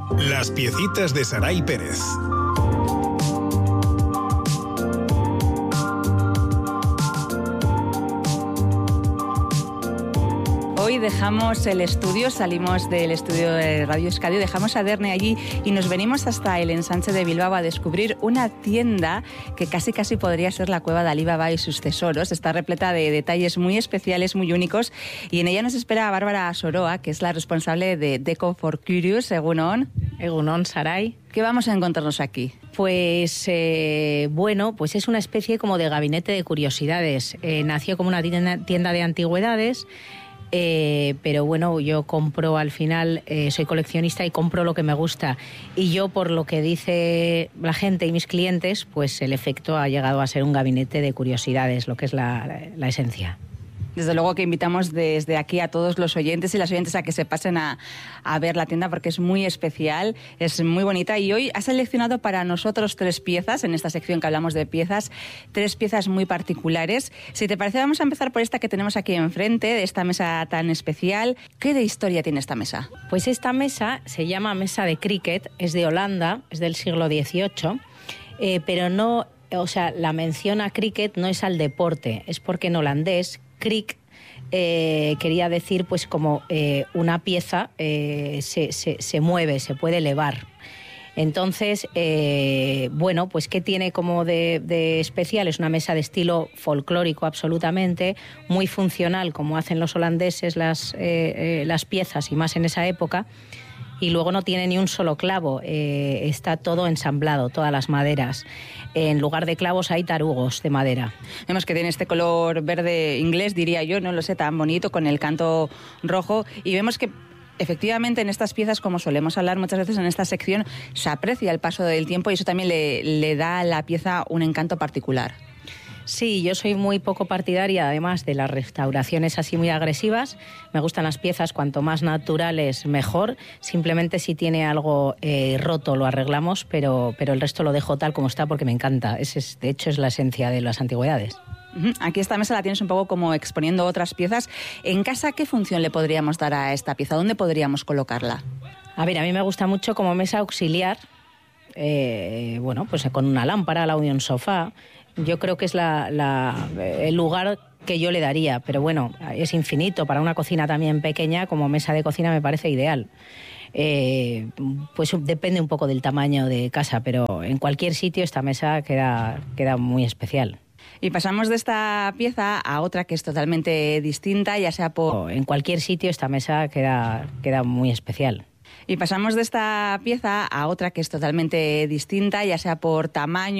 Las piecitas de Saray Pérez. Hoy dejamos el estudio, salimos del estudio de Radio Euskadi, dejamos a Derne allí y nos venimos hasta el ensanche de Bilbao a descubrir una tienda que casi podría ser la cueva de Alibaba y sus tesoros. Está repleta de detalles muy especiales, muy únicos, y en ella nos espera Bárbara Soroa, que es la responsable de Deco for Curious. Egunon. Egunon, Saray. ¿Qué vamos a encontrarnos aquí? Pues pues es una especie como de gabinete de curiosidades. Nació como una tienda de antigüedades. Pero bueno, yo compro al final, soy coleccionista y compro lo que me gusta, y yo, por lo que dice la gente y mis clientes, pues el efecto ha llegado a ser un gabinete de curiosidades, lo que es la esencia. Desde luego que invitamos desde aquí a todos los oyentes y las oyentes a que se pasen a ver la tienda, porque es muy especial, es muy bonita. Y hoy has seleccionado para nosotros 3 piezas, en esta sección que hablamos de piezas, 3 piezas muy particulares. Si te parece, vamos a empezar por esta que tenemos aquí enfrente, de esta mesa tan especial. ¿Qué de historia tiene esta mesa? Pues esta mesa se llama mesa de cricket, es de Holanda, es del siglo XVIII, pero no, o sea, la mención a cricket no es al deporte, es porque en holandés cric quería decir pues como una pieza se mueve, se puede elevar. Entonces, pues ¿qué tiene como de especial? Es una mesa de estilo folclórico absolutamente, muy funcional, como hacen los holandeses las piezas, y más en esa época. Y luego no tiene ni un solo clavo, está todo ensamblado, todas las maderas. En lugar de clavos hay tarugos de madera. Vemos que tiene este color verde inglés, diría yo, no lo sé, tan bonito, con el canto rojo, y vemos que efectivamente en estas piezas, como solemos hablar muchas veces en esta sección, se aprecia el paso del tiempo y eso también le da a la pieza un encanto particular. Sí, yo soy muy poco partidaria, además, de las restauraciones así muy agresivas. Me gustan las piezas cuanto más naturales mejor. Simplemente si tiene algo roto lo arreglamos, pero el resto lo dejo tal como está porque me encanta. De hecho, es la esencia de las antigüedades. Aquí esta mesa la tienes un poco como exponiendo otras piezas. En casa, ¿qué función le podríamos dar a esta pieza? ¿Dónde podríamos colocarla? A ver, a mí me gusta mucho como mesa auxiliar, pues con una lámpara al lado de un sofá. Yo creo que es el lugar que yo le daría, pero bueno, es infinito. Para una cocina también pequeña, como mesa de cocina, me parece ideal. Pues depende un poco del tamaño de casa, pero en cualquier sitio esta mesa queda muy especial. Y pasamos de esta pieza a otra que es totalmente distinta, ya sea por... En cualquier sitio esta mesa queda muy especial. Y pasamos de esta pieza a otra que es totalmente distinta, ya sea por tamaño,